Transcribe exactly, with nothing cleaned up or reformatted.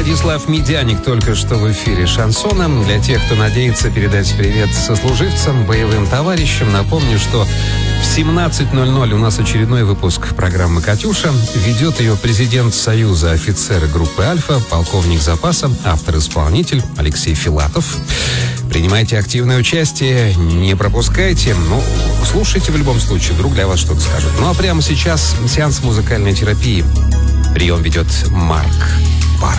Владислав Медяник только что в эфире шансона. Для тех, кто надеется передать привет сослуживцам, боевым товарищам, напомню, что в семнадцать ноль ноль у нас очередной выпуск программы «Катюша». Ведет ее президент Союза офицеры группы «Альфа», полковник запаса, автор-исполнитель Алексей Филатов. Принимайте активное участие, не пропускайте. Ну, слушайте в любом случае, вдруг для вас что-то скажут. Ну а прямо сейчас сеанс музыкальной терапии. Прием ведет Марк.